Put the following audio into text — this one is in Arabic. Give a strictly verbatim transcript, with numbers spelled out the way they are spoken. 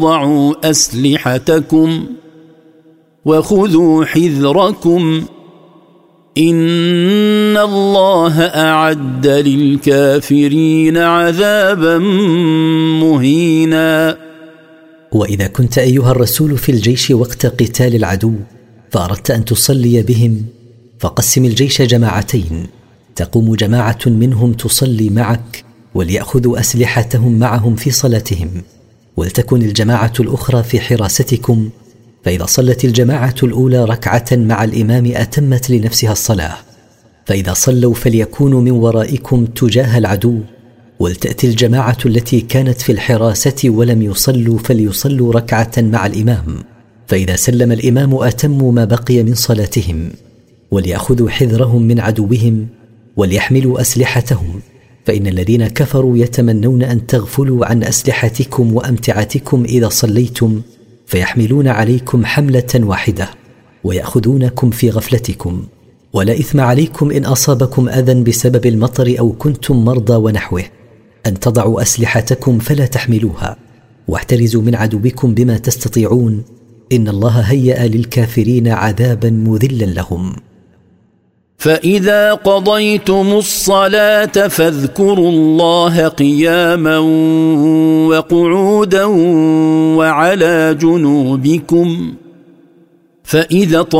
ضعوا أسلحتكم وخذوا حذركم إن الله أعد للكافرين عذابا مهينا. وإذا كنت أيها الرسول في الجيش وقت قتال العدو فأردت أن تصلي بهم فقسم الجيش جماعتين، تقوم جماعة منهم تصلي معك وليأخذوا أسلحتهم معهم في صلاتهم، ولتكن الجماعة الأخرى في حراستكم، فإذا صلت الجماعة الأولى ركعة مع الإمام أتمت لنفسها الصلاة، فإذا صلوا فليكونوا من ورائكم تجاه العدو، ولتأتي الجماعة التي كانت في الحراسة ولم يصلوا فليصلوا ركعة مع الإمام، فإذا سلم الإمام أتموا ما بقي من صلاتهم، وليأخذوا حذرهم من عدوهم وليحملوا أسلحتهم، فإن الذين كفروا يتمنون أن تغفلوا عن أسلحتكم وأمتعتكم إذا صليتم فيحملون عليكم حملة واحدة ويأخذونكم في غفلتكم، ولا إثم عليكم إن أصابكم أذى بسبب المطر أو كنتم مرضى ونحوه أن تضعوا أسلحتكم فلا تحملوها، واحترزوا من عدوكم بما تستطيعون، إن الله هيأ للكافرين عذابا مذلا لهم. فإذا قضيتم الصلاة فاذكروا الله قياما وقعودا وعلى جنوبكم، فإذا